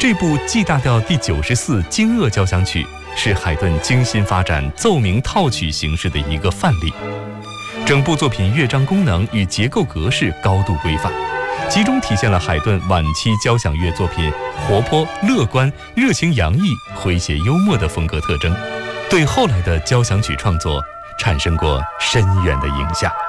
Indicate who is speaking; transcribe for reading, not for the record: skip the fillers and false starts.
Speaker 1: 这部 G 大调第94惊愕交响曲是海顿精心发展奏鸣套曲形式的一个范例。整部作品乐章功能与结构格式高度规范，集中体现了海顿晚期交响乐作品活泼、乐观、热情洋溢、诙谐幽默的风格特征，对后来的交响曲创作产生过深远的影响。